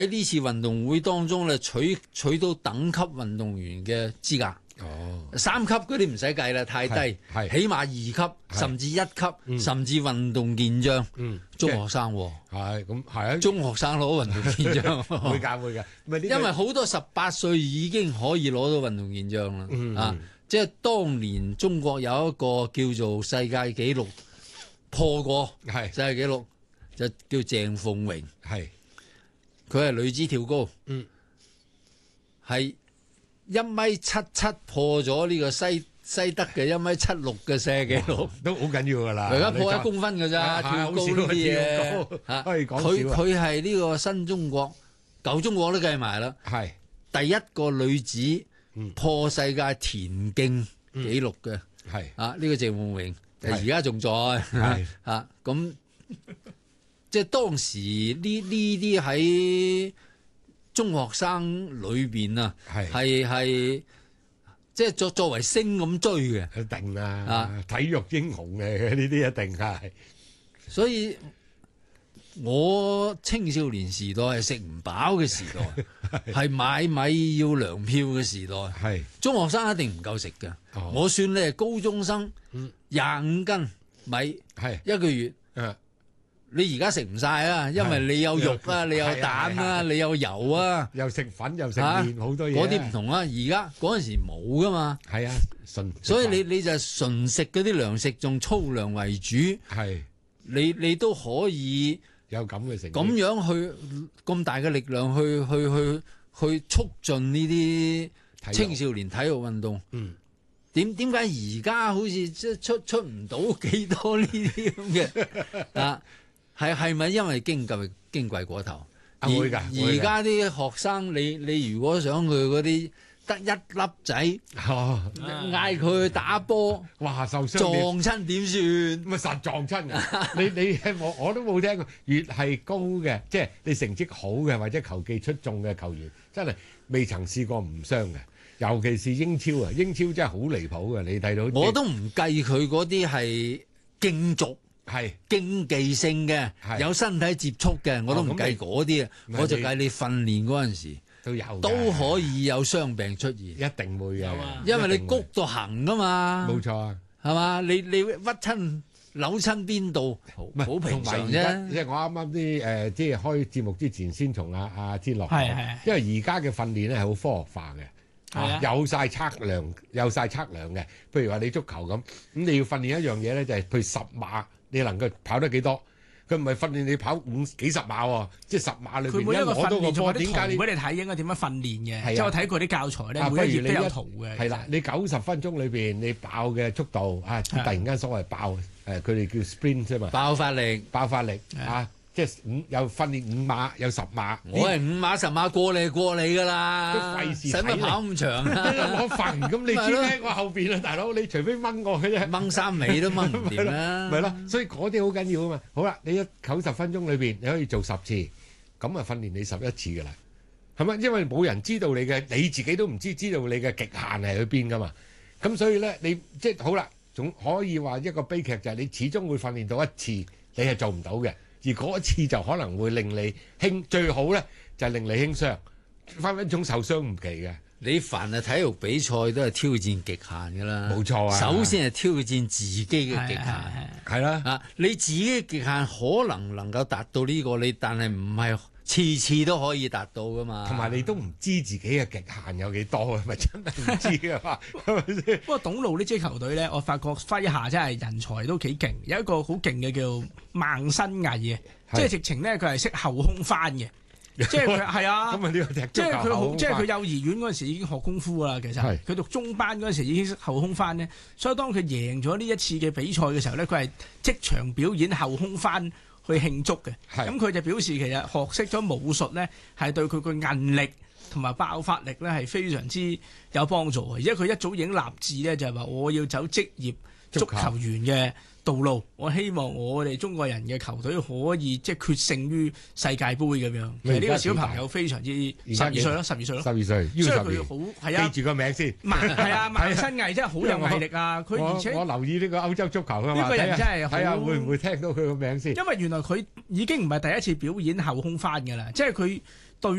喺呢次運動會當中咧取到等級運動員嘅資格。3級嗰啲唔使計啦，太低，起碼2級甚至1級，甚至運動健將。中學生係咁係啊， 中學生攞運動健將會㗎， 因為好多18歲已經可以攞到運動健將啦。即係當年中國有一個叫做世界紀錄破過世界紀錄，就叫鄭鳳榮，佢係女子跳高，係1.77米破咗呢個西德嘅1.76米嘅世界紀錄， 都好緊要㗎啦。 而家破1公分㗎咋，跳高呢啲嘢。佢係呢個新中國、舊中國都計埋啦。第一個女子破世界田徑紀錄嘅，呢個鄭鳳榮，而家仲在。咁即係當時呢啲喺中學生裏邊啊，係即係作為星咁追嘅， 一定啦，體育英雄嘅呢啲一定係。 所以我青少年時代係食唔飽嘅時代，係買米要糧票嘅時代。中學生一定唔夠食嘅。我算你係高中生，25斤米一個月。你而家食唔晒啊，因為你有肉啊，你有蛋啊，你有油啊， 又食粉又食麵，好多嘢。 嗰啲唔同啊，而家嗰陣時冇噶嘛。所以你就純食嗰啲糧食，仲粗糧為主。你都可以有咁嘅成績， 咁樣去咁大嘅力量去促進呢啲青少年體育運動。點解而家好似即係出唔到幾多呢啲咁嘅？係咪因為經貴過頭？ 會㗎。 而家啲學生，你如果想佢嗰啲得一粒仔，嗌佢去打波， 哇受傷撞親點算？ 咪實撞親啊！你我都冇聽過，越係高嘅，即係你成績好嘅或者球技出眾嘅球員，真係未曾試過唔傷嘅。尤其是英超啊，英超真係好離譜嘅。你睇到我都唔計佢嗰啲係競逐。競技性嘅，有身體接觸嘅，我都唔計嗰啲啊，我就計你訓練嗰陣時都可以有傷病出現， 一定會嘅， 因為你谷到行噶嘛， 冇錯啊， 係嘛？你屈親扭親邊度，好平常啫。 即係我啱啱啲即係開節目之前先同阿天樂講，因為而家嘅訓練咧係好科學化嘅，有晒測量嘅。譬如話你足球咁你要訓練一樣嘢咧，就係譬如10碼。你能夠跑得幾多？佢唔係訓練你跑幾十碼喎，即係10碼裏邊佢每一個訓練仲有啲圖俾你睇，應該點樣訓練嘅？即係我睇過啲教材咧，每一頁都有圖嘅。 係啦，你90分鐘裏邊你爆嘅速度突然間所謂爆佢哋叫 sprint 啫嘛， 爆發力即係有訓練5碼，有10碼。 我係5碼10碼過嚟㗎啦，使乜跑咁長啊？ 我煩咁，你知喺我後邊啊，大佬，你除非掹我嘅啫， 掹三尾都掹唔掂啦。 咪咯，所以嗰啲好緊要啊嘛。好啦，你90分鐘裏邊你可以做10次，咁啊訓練你11次㗎啦，係咪？因為冇人知道你自己都唔知道你嘅極限係去邊㗎嘛。咁所以咧，你即係好啦，總可以話一個悲劇就係你始終會訓練到一次，你係做唔到嘅。而嗰一次就可能會令你最好咧就係令你輕傷，分分鐘受傷唔奇嘅。 你凡係體育比賽都係挑戰極限噶啦， 冇錯啊！ 首先係挑戰自己嘅極限， 係啦你自己嘅極限可能夠達到呢個，但係唔係次次都可以達到噶嘛。 同埋你都唔知自己嘅極限有幾多，咪真係唔知㗎嘛，係咪先？ 不過董路呢支球隊咧，我發覺麾下真係人才都幾勁，有一個好勁嘅叫孟新毅嘅，即係直情咧佢係識後空翻嘅。即係佢係啊， 咁啊呢個踢即係佢好，即係佢幼兒園嗰陣時已經學功夫啦。其實佢讀中班嗰陣時已經識後空翻咧，所以當佢贏咗呢一次嘅比賽嘅時候咧，佢係即場表演後空翻去慶祝嘅。咁佢就表示其實學識咗武術咧，係對佢個韌力同埋爆發力咧係非常之有幫助嘅。而且佢一早已經立志咧，就係話我要走職業足球員嘅道路，我希望我哋中國人嘅球隊可以即係決勝於世界盃咁樣。其實呢個小朋友非常之12歲咯，12歲咯， 所以佢好係啊， 記住個名先。 係啊，萬新毅真係好有毅力啊！佢而且我留意呢個歐洲足球啊嘛， 呢個人真係睇下會唔會聽到佢個名先。 因為原來佢已經唔係第一次表演後空翻㗎啦，即係佢對